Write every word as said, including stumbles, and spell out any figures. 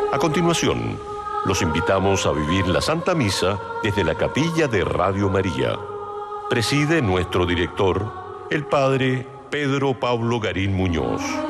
A continuación, los invitamos a vivir la Santa Misa desde la capilla de Radio María. Preside nuestro director, el Padre Pedro Pablo Garín Muñoz.